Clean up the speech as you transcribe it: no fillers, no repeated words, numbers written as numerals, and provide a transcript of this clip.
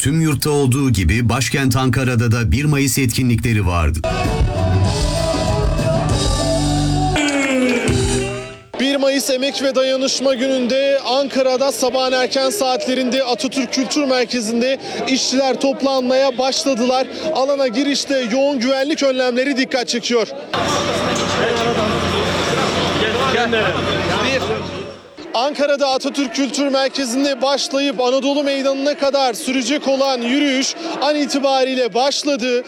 Tüm yurtta olduğu gibi başkent Ankara'da da 1 Mayıs etkinlikleri vardı. 1 Mayıs Emek ve Dayanışma Günü'nde Ankara'da sabahın erken saatlerinde Atatürk Kültür Merkezi'nde işçiler toplanmaya başladılar. Alana girişte yoğun güvenlik önlemleri dikkat çekiyor. Ankara'da Atatürk Kültür Merkezi'nde başlayıp Anadolu Meydanı'na kadar sürecek olan yürüyüş an itibariyle başladı.